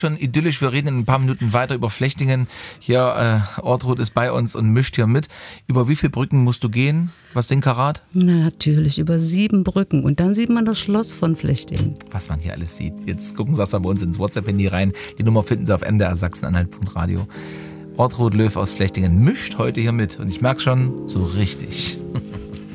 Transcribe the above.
Schon idyllisch, wir reden in ein paar Minuten weiter über Flechtingen. Hier, Ortrud ist bei uns und mischt hier mit. Über wie viele Brücken musst du gehen? Was sind Karat? Na, natürlich, über 7 Brücken. Und dann sieht man das Schloss von Flechtingen. Was man hier alles sieht. Jetzt gucken Sie erstmal bei uns ins WhatsApp-Handy rein. Die Nummer finden Sie auf mdrsachsen-anhalt.radio. Ortrud Löw aus Flechtingen mischt heute hier mit. Und ich merke schon, so richtig.